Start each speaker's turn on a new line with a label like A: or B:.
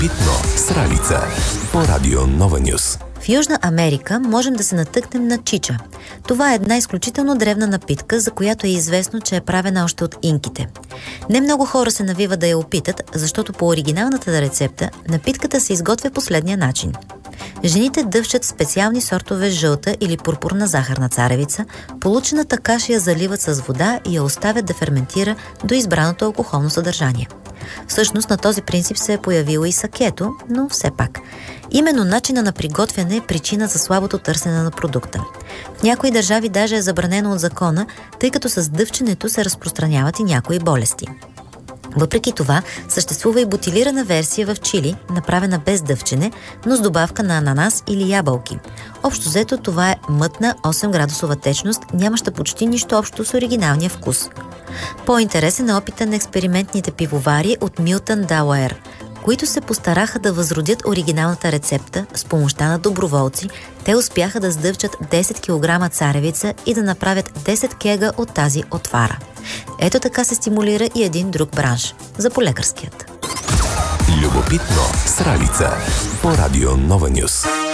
A: Любопитно с Ралица по Радио Нова Нюс.
B: В Южна Америка можем да се натъкнем на чича. Това е една изключително древна напитка, за която е известно, че е правена още от инките. Не много хора се навиват да я опитат, защото по оригиналната рецепта напитката се изготвя последния начин. Жените дъвчат специални сортове жълта или пурпурна захарна царевица, получената каша я заливат с вода и я оставят да ферментира до избраното алкохолно съдържание. Всъщност на този принцип се е появило и сакето, но все пак. Именно начина на приготвяне е причина за слабото търсене на продукта. В някои държави даже е забранено от закона, тъй като с дъвченето се разпространяват и някои болести. Въпреки това, съществува и бутилирана версия в Чили, направена без дъвчене, но с добавка на ананас или ябълки. Общо взето това е мътна 8 градусова течност, нямаща почти нищо общо с оригиналния вкус. По-интересен е опита на експериментните пивовари от Милтън, Делауер, които се постараха да възродят оригиналната рецепта с помощта на доброволци. Те успяха да сдъвчат 10 кг царевица и да направят 10 кега от тази отвара. Ето така се стимулира и един друг бранш – зъболекарският.
A: Любопитно с Ралица по Радио Нова Нюс.